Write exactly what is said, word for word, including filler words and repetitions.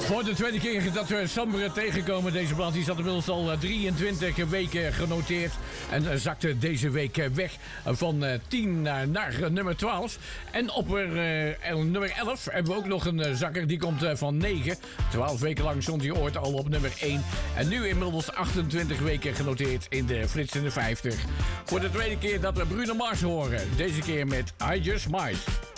Voor de tweede keer dat we Sambre tegenkomen, deze plaat die zat inmiddels al drieëntwintig weken genoteerd. En zakte deze week weg van tien naar nummer twaalf. En op uh, nummer elf hebben we ook nog een zakker, die komt van negen. twaalf weken lang stond hij ooit al op nummer één. En nu inmiddels achtentwintig weken genoteerd in de flitsende vijftig. Voor de tweede keer dat we Bruno Mars horen. Deze keer met I Just Might.